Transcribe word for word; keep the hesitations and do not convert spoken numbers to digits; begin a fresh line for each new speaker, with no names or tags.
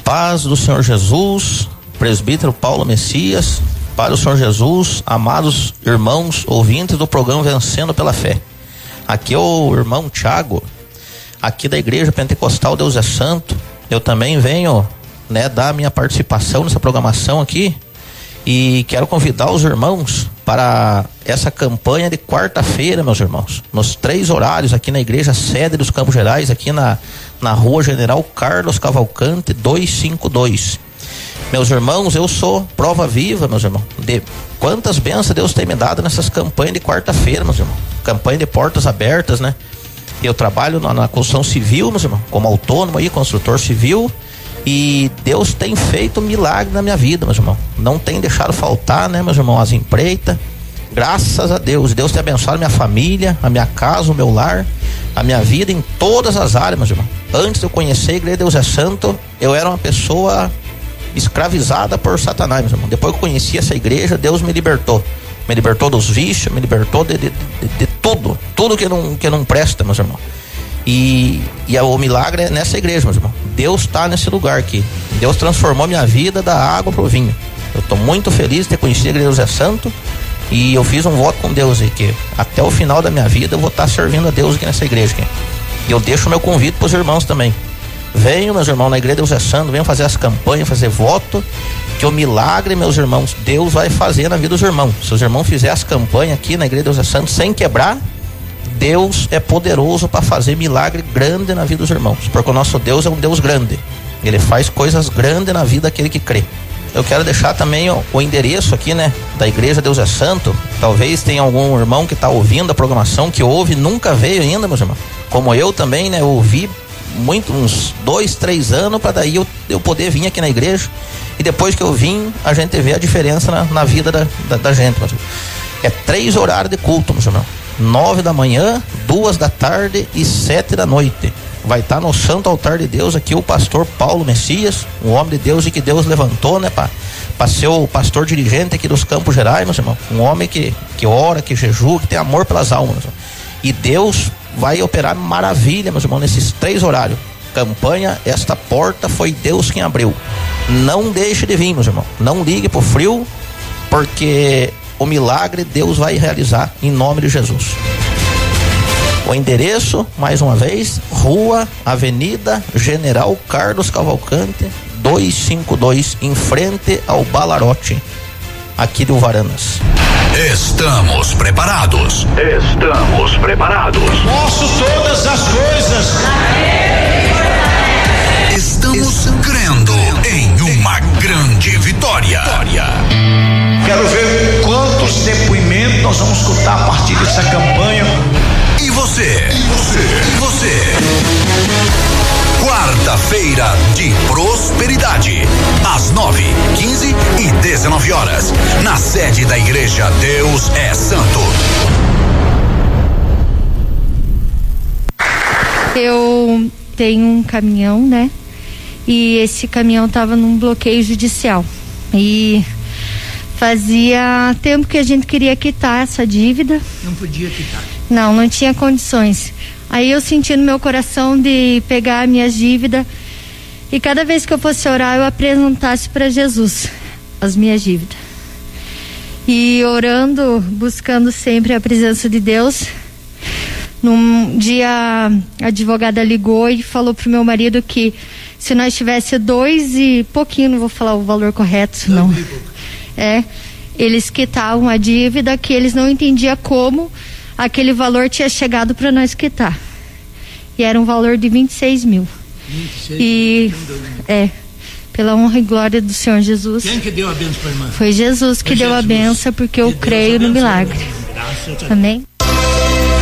paz do Senhor Jesus, presbítero Paulo Messias, para o Senhor Jesus, amados irmãos, ouvintes do programa Vencendo pela Fé. Aqui é o irmão Tiago, aqui da Igreja Pentecostal Deus é Santo. Eu também venho, né, dar minha participação nessa programação aqui e quero convidar os irmãos para essa campanha de quarta-feira, meus irmãos, nos três horários aqui na Igreja Sede dos Campos Gerais, aqui na, na Rua General Carlos Cavalcante duzentos e cinquenta e dois. Meus irmãos, eu sou prova viva, meus irmãos, de quantas bênçãos Deus tem me dado nessas campanhas de quarta-feira, meus irmãos. Campanha de portas abertas, né? Eu trabalho na, na construção civil, meus irmãos, como autônomo aí, construtor civil, e Deus tem feito milagre na minha vida, meus irmãos. Não tem deixado faltar, né, meus irmãos, as empreitas. Graças a Deus. Deus tem abençoado a minha família, a minha casa, o meu lar, a minha vida em todas as áreas, meus irmãos. Antes de eu conhecer a Igreja Deus é Santo, eu era uma pessoa escravizada por Satanás, meus irmãos. Depois que eu conheci essa igreja, Deus me libertou. Me libertou dos vícios, me libertou de, de, de, de tudo. Tudo que não, que não presta, meus irmãos. E, e o milagre é nessa igreja, meus irmãos. Deus está nesse lugar aqui. Deus transformou minha vida da água pro vinho. Eu estou muito feliz de ter conhecido a Igreja Deus é Santo. E eu fiz um voto com Deus aí, que até o final da minha vida eu vou estar servindo a Deus aqui nessa igreja aqui. E eu deixo o meu convite para os irmãos também. Venham, meus irmãos, na Igreja Deus é Santo, venham fazer as campanhas, fazer voto, que o milagre, meus irmãos, Deus vai fazer na vida dos irmãos. Se os irmãos fizerem as campanhas aqui na Igreja Deus é Santo sem quebrar, Deus é poderoso para fazer milagre grande na vida dos irmãos, porque o nosso Deus é um Deus grande. Ele faz coisas grandes na vida daquele que crê. Eu quero deixar também o, o endereço aqui, né, da Igreja Deus é Santo. Talvez tenha algum irmão que está ouvindo a programação, que ouve, nunca veio ainda, meus irmãos. Como eu também, né, eu ouvi muito, uns dois, três anos, para daí eu, eu poder vir aqui na igreja. E depois que eu vim, a gente vê a diferença na, na vida da, da, da gente. Meus irmãos. É três horários de culto, meus irmãos. Nove da manhã, duas da tarde e sete da noite. Vai estar no Santo Altar de Deus aqui o pastor Paulo Messias, um homem de Deus e que Deus levantou, né, para ser o pastor dirigente aqui dos Campos Gerais, meus irmãos. Um homem que, que ora, que jejua, que tem amor pelas almas. Meus irmãos. E Deus vai operar maravilha, meus irmãos, nesses três horários. Campanha, esta porta foi Deus quem abriu. Não deixe de vir, meus irmãos. Não ligue pro frio, porque o milagre Deus vai realizar em nome de Jesus. O endereço, mais uma vez, Rua Avenida General Carlos Cavalcante duzentos e cinquenta e dois, em frente ao Balarote, aqui do Varanas.
Estamos preparados. Estamos preparados.
Posso todas as coisas.
Estamos crendo em uma grande vitória.
Quero ver quantos depoimentos nós vamos escutar a partir dessa campanha.
E você? E você? E você? Quarta-feira de prosperidade, às nove, quinze e dezenove horas, na sede da Igreja Deus é Santo.
Eu tenho um caminhão, né? E esse caminhão estava num bloqueio judicial. E fazia tempo que a gente queria quitar essa dívida.
Não podia quitar.
Não, não tinha condições. Aí eu senti no meu coração de pegar minhas dívidas e cada vez que eu fosse orar eu apresentasse para Jesus as minhas dívidas. E orando, buscando sempre a presença de Deus. Num dia a advogada ligou e falou pro meu marido que se nós tivesse dois e pouquinho, não vou falar o valor correto, não. É, eles quitavam a dívida, que eles não entendiam como aquele valor tinha chegado para nós quitar. E era um valor de vinte e seis mil.
vinte e seis
E é, pela honra e glória do Senhor Jesus.
Quem que deu a benção para a irmã?
Foi Jesus que
Foi
deu
Jesus.
a benção, porque eu
Que Deus
creio no
abençoe.
milagre.
Graças a Deus.
Amém?